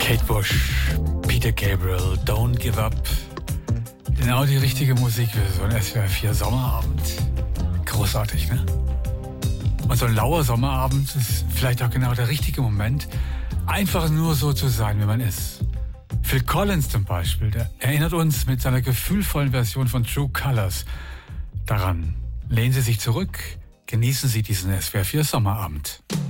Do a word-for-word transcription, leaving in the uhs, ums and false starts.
Kate Bush, Peter Gabriel, Don't Give Up. Genau die richtige Musik für so einen S W R vier Sommerabend. Großartig, ne? Und so ein lauer Sommerabend ist vielleicht auch genau der richtige Moment, einfach nur so zu sein, wie man ist. Phil Collins zum Beispiel, der erinnert uns mit seiner gefühlvollen Version von True Colors daran. Lehnen Sie sich zurück, genießen Sie diesen S W R vier Sommerabend.